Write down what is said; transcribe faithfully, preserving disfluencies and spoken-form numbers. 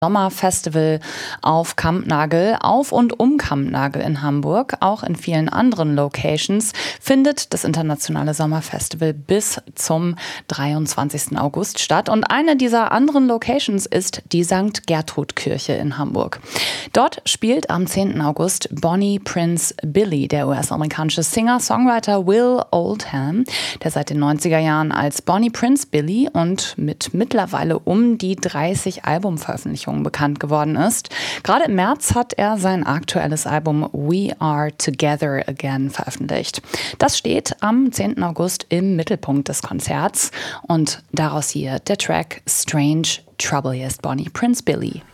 Sommerfestival auf Kampnagel, auf und um Kampnagel in Hamburg, auch in vielen anderen Locations, findet das internationale Sommerfestival bis zum dreiundzwanzigsten August statt. Und eine dieser anderen Locations ist die Sankt Gertrud Kirche in Hamburg. Dort spielt am zehnten August Bonnie Prince Billy, der U S-amerikanische Singer-Songwriter Will Oldham, der seit den neunziger Jahren als Bonnie Prince Billy und mit mittlerweile um die dreißig Albumveröffentlichungen bekannt geworden ist. Gerade im März hat er sein aktuelles Album We Are Together Again veröffentlicht. Das steht am zehnten August im Mittelpunkt des Konzerts und daraus hier der Track Strange Trouble. Hier ist Bonnie Prince Billy.